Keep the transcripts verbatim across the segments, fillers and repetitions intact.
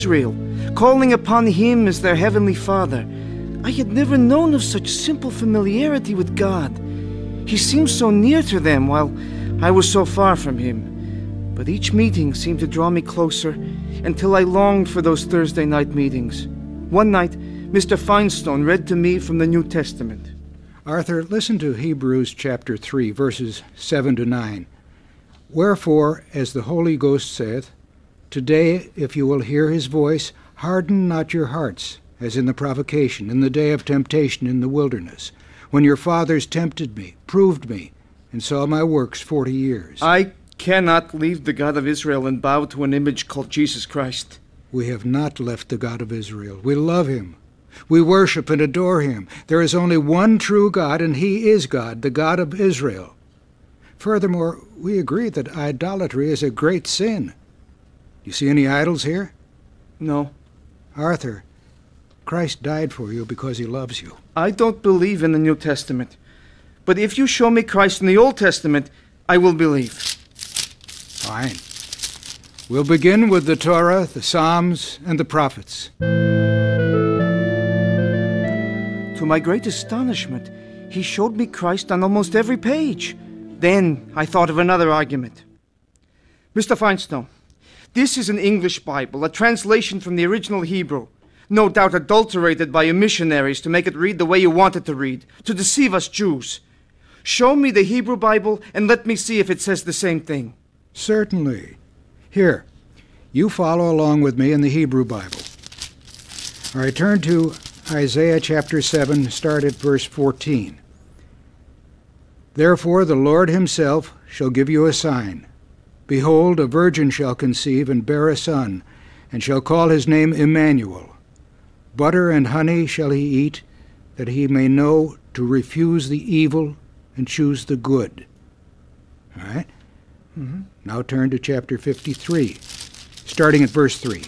Israel, calling upon him as their heavenly Father. I had never known of such simple familiarity with God. He seemed so near to them while I was so far from him. But each meeting seemed to draw me closer until I longed for those Thursday night meetings. One night, Mister Feinstone read to me from the New Testament. Arthur, listen to Hebrews chapter three, verses seven to nine. Wherefore, as the Holy Ghost saith, Today, if you will hear his voice, harden not your hearts, as in the provocation, in the day of temptation in the wilderness, when your fathers tempted me, proved me, and saw my works forty years. I cannot leave the God of Israel and bow to an image called Jesus Christ. We have not left the God of Israel. We love him. We worship and adore him. There is only one true God, and he is God, the God of Israel. Furthermore, we agree that idolatry is a great sin. You see any idols here? No. Arthur, Christ died for you because he loves you. I don't believe in the New Testament. But if you show me Christ in the Old Testament, I will believe. Fine. We'll begin with the Torah, the Psalms, and the prophets. To my great astonishment, he showed me Christ on almost every page. Then I thought of another argument. Mister Feinstone, this is an English Bible, a translation from the original Hebrew, no doubt adulterated by you missionaries to make it read the way you want it to read, to deceive us Jews. Show me the Hebrew Bible and let me see if it says the same thing. Certainly. Here, you follow along with me in the Hebrew Bible. All right, turn to Isaiah chapter seven, start at verse fourteen. Therefore the Lord himself shall give you a sign. Behold, a virgin shall conceive and bear a son, and shall call his name Emmanuel. Butter and honey shall he eat, that he may know to refuse the evil and choose the good. All right? Mm-hmm. Now turn to chapter fifty-three, starting at verse three.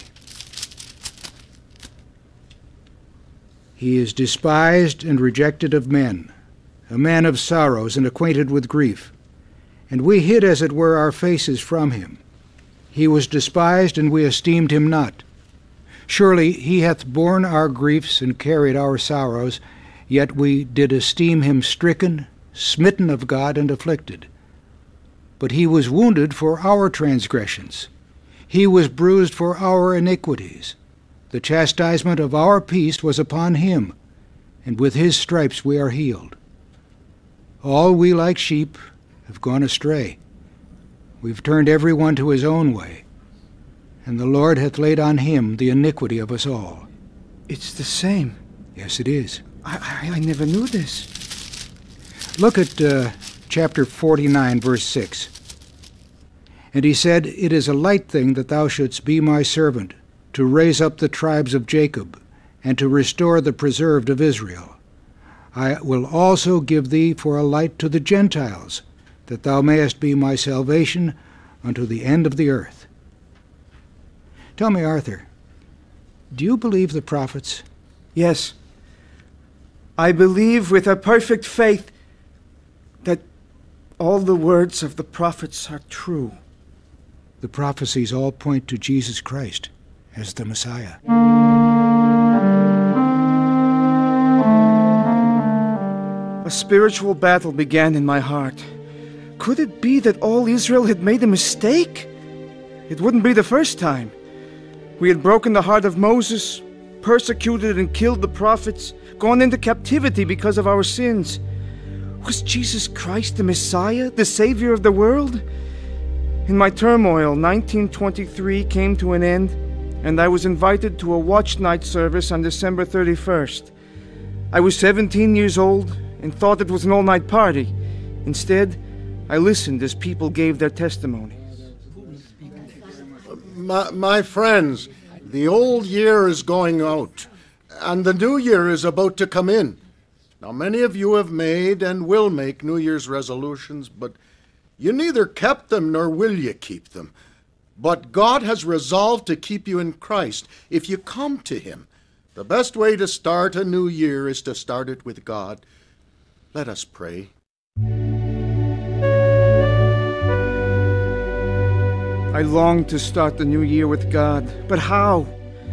He is despised and rejected of men, a man of sorrows and acquainted with grief. And we hid, as it were, our faces from him. He was despised, and we esteemed him not. Surely he hath borne our griefs and carried our sorrows, yet we did esteem him stricken, smitten of God, and afflicted. But he was wounded for our transgressions. He was bruised for our iniquities. The chastisement of our peace was upon him, and with his stripes we are healed. All we like sheep have gone astray. We've turned every one to his own way, and the Lord hath laid on him the iniquity of us all. It's the same. Yes, it is. I, I, I never knew this. Look at uh, chapter forty-nine, verse six. And he said, It is a light thing that thou shouldst be my servant, to raise up the tribes of Jacob, and to restore the preserved of Israel. I will also give thee for a light to the Gentiles, that thou mayest be my salvation unto the end of the earth. Tell me, Arthur, do you believe the prophets? Yes. I believe with a perfect faith that all the words of the prophets are true. The prophecies all point to Jesus Christ as the Messiah. A spiritual battle began in my heart. Could it be that all Israel had made a mistake? It wouldn't be the first time. We had broken the heart of Moses, persecuted and killed the prophets, gone into captivity because of our sins. Was Jesus Christ the Messiah, the Savior of the world? In my turmoil, nineteen twenty-three came to an end, and I was invited to a watch night service on December thirty-first. I was seventeen years old and thought it was an all-night party. Instead, I listened as people gave their testimony. My, my friends, the old year is going out, and the new year is about to come in. Now, many of you have made and will make New Year's resolutions, but you neither kept them nor will you keep them. But God has resolved to keep you in Christ if you come to him. The best way to start a new year is to start it with God. Let us pray. I longed to start the new year with God, but how?